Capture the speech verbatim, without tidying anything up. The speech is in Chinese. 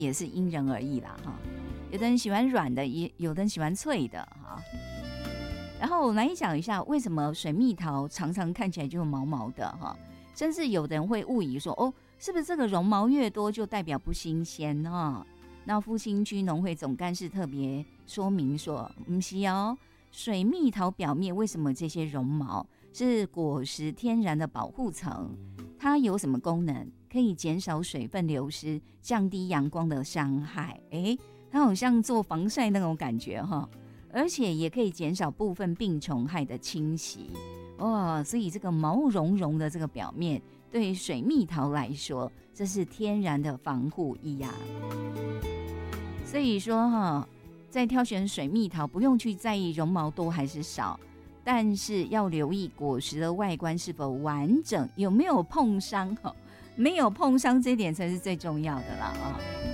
也是因人而异啦哈。有的人喜欢软的，也有的人喜欢脆的哈。然后我来讲一下为什么水蜜桃常常看起来就毛毛的哈，甚至有的人会误以说哦，是不是这个绒毛越多就代表不新鲜哈？那复兴区农会总干事特别说明说，不是哦，水蜜桃表面为什么这些绒毛是果实天然的保护层？它有什么功能？可以减少水分流失，降低阳光的伤害。诶，它好像做防晒那种感觉哈，而且也可以减少部分病虫害的侵袭。哦，所以这个毛茸茸的这个表面，对水蜜桃来说，这是天然的防护衣呀、啊。所以说哈，在挑选水蜜桃，不用去在意绒毛多还是少，但是要留意果实的外观是否完整，有没有碰伤哈。没有碰伤这点才是最重要的啦啊！